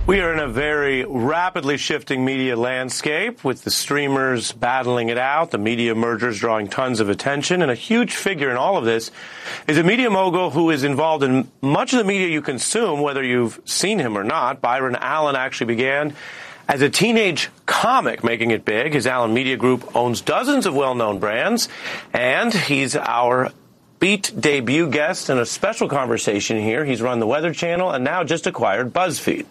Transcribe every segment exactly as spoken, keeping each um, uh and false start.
We are in a very rapidly shifting media landscape with the streamers battling it out, the media mergers drawing tons of attention, and a huge figure in all of this is a media mogul who is involved in much of the media you consume, whether you've seen him or not. Byron Allen actually began as a teenage comic, making it big. His Allen Media Group owns dozens of well-known brands, and he's our Beat debut guest in a special conversation here. He's run the Weather Channel and now just acquired BuzzFeed.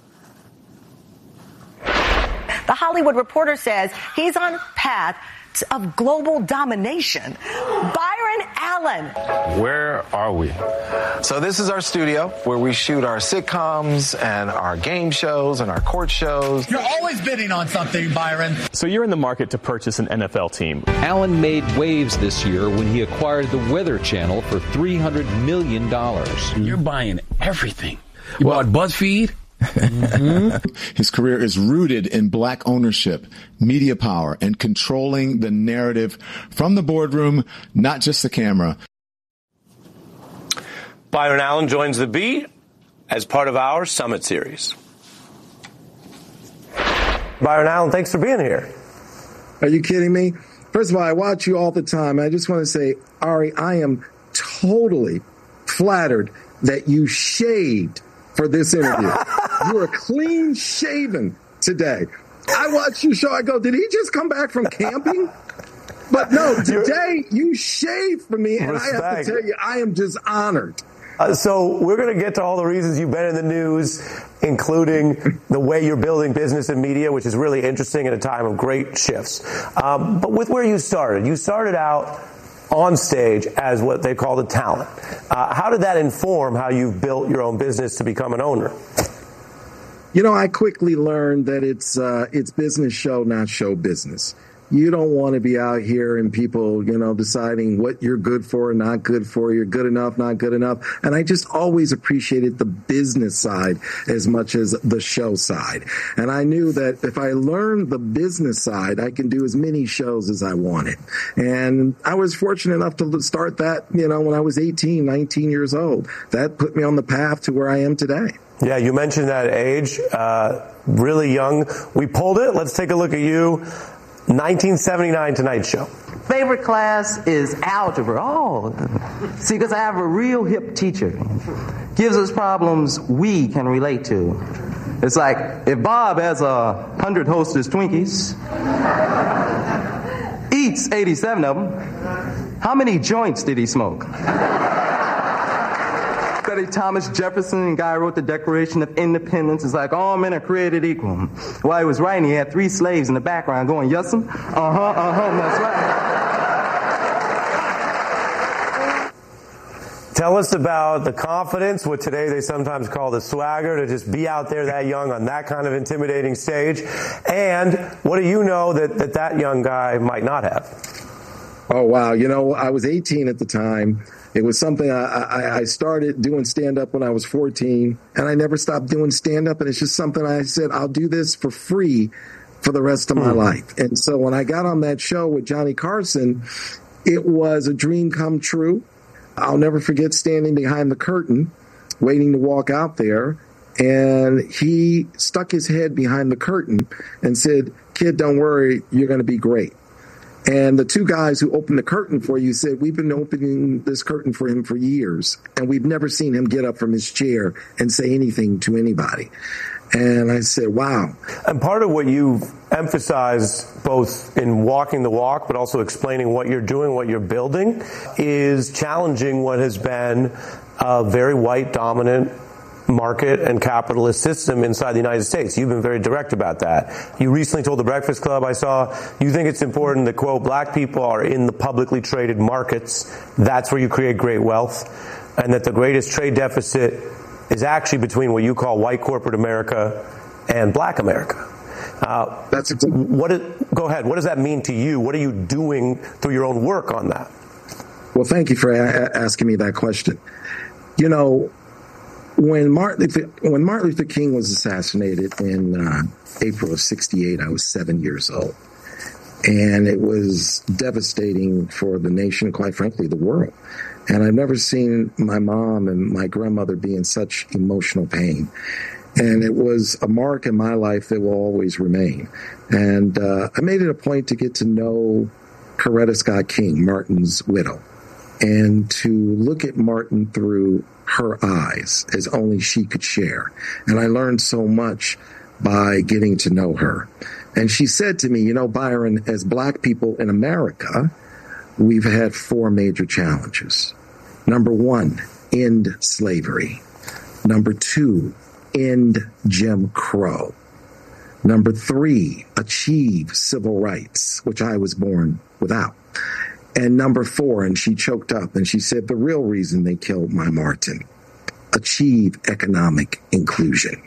The Hollywood Reporter says he's on path of global domination. Byron Allen. Where are we? So this is our studio where we shoot our sitcoms and our game shows and our court shows. You're always bidding on something, Byron. So you're in the market to purchase an N F L team. Allen made waves this year when he acquired the Weather Channel for three hundred million dollars. You're buying everything. You well, bought BuzzFeed? Mm-hmm. His career is rooted in black ownership, media power, and controlling the narrative from the boardroom, not just the camera. Byron Allen joins the Beat as part of our Summit Series. Byron Allen, thanks for being here. Are you kidding me? First of all, I watch you all the time. I just want to say, Ari, I am totally flattered that you shaved for this interview. You are clean shaven today. I watch your show. I go, did he just come back from camping? But no, today you shaved for me, and Respect. I have to tell you, I am just honored. Uh, so we're going to get to all the reasons you've been in the news, including the way you're building business and media, which is really interesting at a time of great shifts. Um, but with where you started, you started out on stage as what they call the talent. Uh, how did that inform how you've built your own business to become an owner? You know, I quickly learned that it's uh, it's business show, not show business. You don't want to be out here and people, you know, deciding what you're good for, not good for. You're good enough, not good enough. And I just always appreciated the business side as much as the show side. And I knew that if I learned the business side, I can do as many shows as I wanted. And I was fortunate enough to start that, you know, when I was eighteen, nineteen years old. That put me on the path to where I am today. Yeah, you mentioned that age, uh, really young. We pulled it. Let's take a look at you. nineteen seventy-nine Tonight Show. Favorite class is algebra. Oh, see, because I have a real hip teacher. Gives us problems we can relate to. It's like, if Bob has a hundred Hostess Twinkies, eats eighty-seven of them, how many joints did he smoke? Study Thomas Jefferson, the guy who wrote the Declaration of Independence. It's like, all men are created equal. While he was writing, he had three slaves in the background going, yes'm, uh-huh, uh-huh, that's right. Tell us about the confidence, what today they sometimes call the swagger, to just be out there that young on that kind of intimidating stage. And what do you know that that, that young guy might not have? Oh, wow. You know, I was eighteen at the time. It was something I, I, I started doing stand-up when I was fourteen, and I never stopped doing stand-up, and it's just something I said, I'll do this for free for the rest of my mm. life. And so when I got on that show with Johnny Carson, it was a dream come true. I'll never forget standing behind the curtain, waiting to walk out there, and he stuck his head behind the curtain and said, kid, don't worry, you're going to be great. And the two guys who opened the curtain for you said, we've been opening this curtain for him for years, and we've never seen him get up from his chair and say anything to anybody. And I said, wow. And part of what you've emphasized, both in walking the walk, but also explaining what you're doing, what you're building, is challenging what has been a very white dominant market and capitalist system inside the United States. You've been very direct about that. You recently told the Breakfast Club, I saw, you think it's important that, quote, black people are in the publicly traded markets. That's where you create great wealth. And that the greatest trade deficit is actually between what you call white corporate America and black America. Uh, That's exactly. What is, go ahead. What does that mean to you? What are you doing through your own work on that? Well, thank you for a- asking me that question. You know, When Martin Luther, when Martin Luther King was assassinated in uh, April of sixty-eight, I was seven years old. And it was devastating for the nation, quite frankly, the world. And I've never seen my mom and my grandmother be in such emotional pain. And it was a mark in my life that will always remain. And uh, I made it a point to get to know Coretta Scott King, Martin's widow, and to look at Martin through her eyes as only she could share. And I learned so much by getting to know her. And she said to me, you know, Byron, as black people in America, we've had four major challenges. Number one, end slavery. Number two, end Jim Crow. Number three, achieve civil rights, which I was born without. And number four, and she choked up and she said, the real reason they killed my Martin, achieve economic inclusion.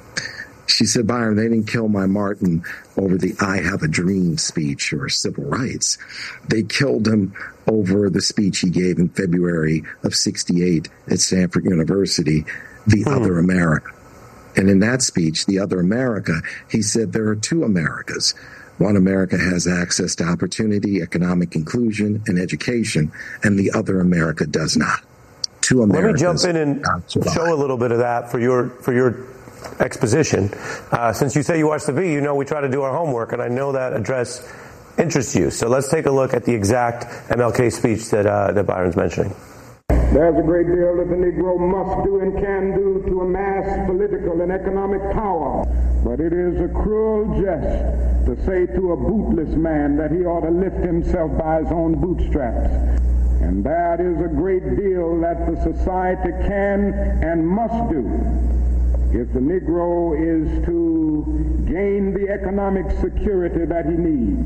She said, Byron, they didn't kill my Martin over the I Have a Dream speech or civil rights. They killed him over the speech he gave in February of sixty-eight at Stanford University, The hmm. Other America. And in that speech, The Other America, he said there are two Americas. One America has access to opportunity, economic inclusion, and education, and the other America does not. Two Americas. Let me jump in and show a little bit of that for your for your exposition. Uh, since you say you watch the V, you know we try to do our homework, and I know that address interests you. So let's take a look at the exact M L K speech that uh, that Byron's mentioning. There's a great deal that the Negro must do and can do to amass political and economic power, but it is a cruel jest to say to a bootless man that he ought to lift himself by his own bootstraps. And that is a great deal that the society can and must do if the Negro is to gain the economic security that he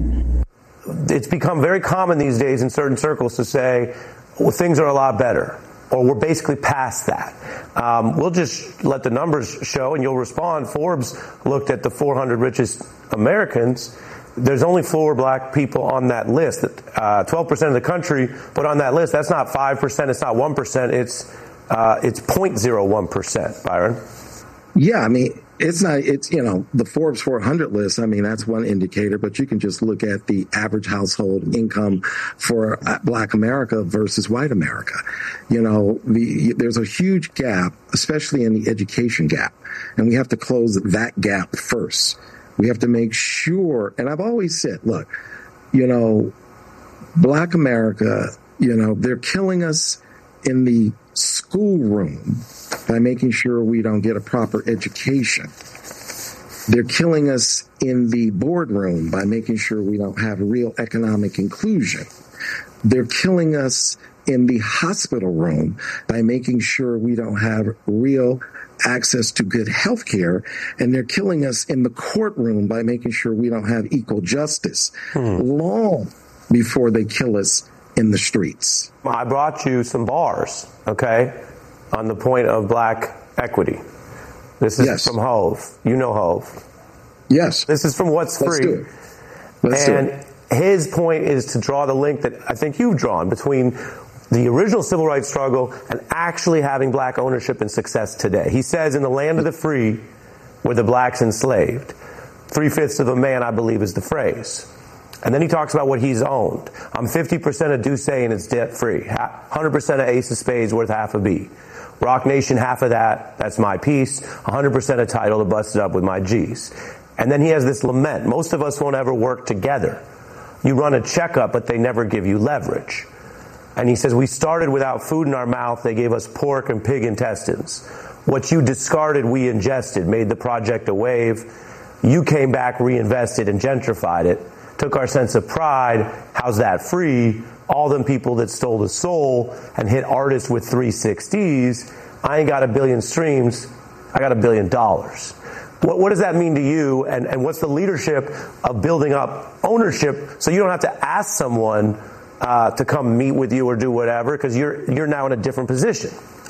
needs. It's become very common these days in certain circles to say, well, things are a lot better, or we're basically past that. Um, we'll just let the numbers show, and you'll respond. Forbes looked at the four hundred richest Americans. There's only four black people on that list. Uh, twelve percent of the country, but on that list, that's not five percent, it's not one percent, it's uh, it's zero point zero one percent, Byron. Yeah, I mean, it's not, it's, you know, the Forbes four hundred list, I mean, that's one indicator, but you can just look at the average household income for black America versus white America. You know, the, there's a huge gap, especially in the education gap, and we have to close that gap first. We have to make sure, and I've always said, look, you know, black America, you know, they're killing us in the schoolroom by making sure we don't get a proper education. They're killing us in the boardroom by making sure we don't have real economic inclusion. They're killing us in the hospital room by making sure we don't have real access to good health care. And they're killing us in the courtroom by making sure we don't have equal justice hmm. long before they kill us in the streets. I brought you some bars, okay, on the point of black equity. This is yes. from Hove. You know Hove. Yes. This is from What's Let's Free. Do it. Let's and do it. His point is to draw the link that I think you've drawn between the original civil rights struggle and actually having black ownership and success today. He says, in the land of the free were the blacks enslaved. Three-fifths of a man, I believe, is the phrase. And then he talks about what he's owned. I'm fifty percent of Douce and it's debt-free. one hundred percent of Ace of Spades worth half a B. Rock Nation, half of that, that's my piece. one hundred percent of Tidal to bust it up with my G's. And then he has this lament. Most of us won't ever work together. You run a checkup, but they never give you leverage. And he says, we started without food in our mouth. They gave us pork and pig intestines. What you discarded, we ingested, made the project a wave. You came back, reinvested, and gentrified it. Took our sense of pride. How's that free? All them people that stole the soul and hit artists with three sixties. I ain't got a billion streams. I got a billion dollars. What, what does that mean to you? And, and what's the leadership of building up ownership so you don't have to ask someone uh, to come meet with you or do whatever because you're you're now in a different position?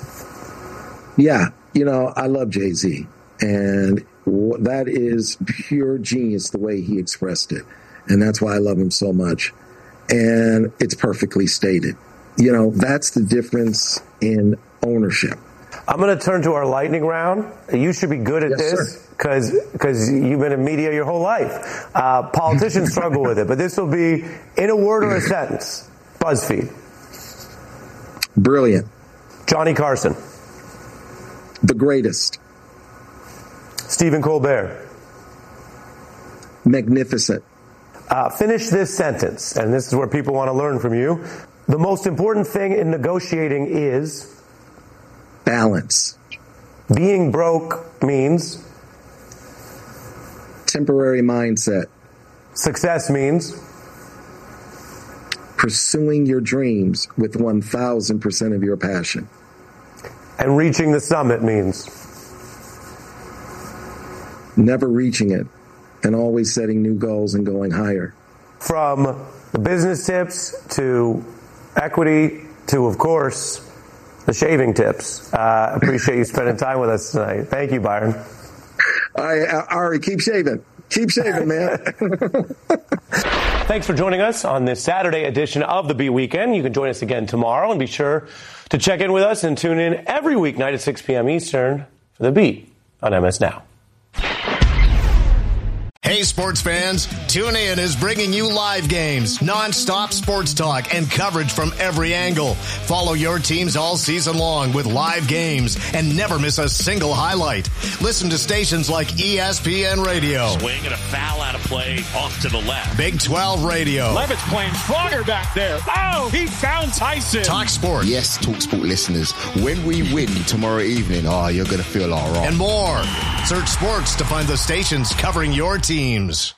Yeah, you know, I love Jay-Z. And that is pure genius the way he expressed it. And that's why I love him so much. And it's perfectly stated. You know, that's the difference in ownership. I'm going to turn to our lightning round. You should be good at yes, this because because you've been in media your whole life. Uh, politicians struggle with it, but this will be in a word or a sentence. BuzzFeed. Brilliant. Johnny Carson. The greatest. Stephen Colbert. Magnificent. Uh, finish this sentence, and this is where people want to learn from you. The most important thing in negotiating is? Balance. Being broke means? Temporary mindset. Success means? Pursuing your dreams with one thousand percent of your passion. And reaching the summit means? Never reaching it and always setting new goals and going higher. From the business tips to equity to, of course, the shaving tips. Uh, appreciate you spending time with us tonight. Thank you, Byron. All right, Ari, keep shaving. Keep shaving, man. Thanks for joining us on this Saturday edition of the Beat Weekend. You can join us again tomorrow, and be sure to check in with us and tune in every weeknight at six p.m. Eastern for The Beat on M S Now. Hey, sports fans, TuneIn is bringing you live games, nonstop sports talk, and coverage from every angle. Follow your teams all season long with live games and never miss a single highlight. Listen to stations like E S P N Radio. Swing and a foul out of play off to the left. Big twelve Radio. Levitt's playing stronger back there. Oh, he found Tyson. Talk Sport. Yes, Talk Sport listeners, when we win tomorrow evening, oh, you're going to feel all right. And more. Search sports to find the stations covering your teams.